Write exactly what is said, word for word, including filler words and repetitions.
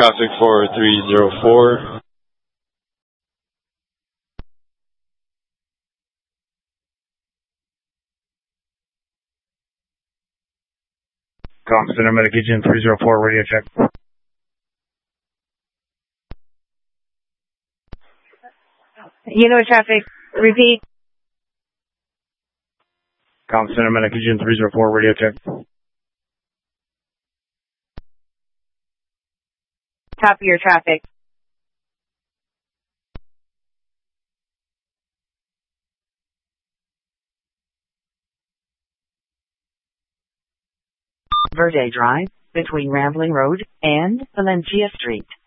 traffic for three zero four. Com Center Medication three zero four, radio check. Yellow traffic, repeat. Com Center Medication three zero four, radio check. Copy your traffic. Verde Drive, between Rambling Road and Valencia Street.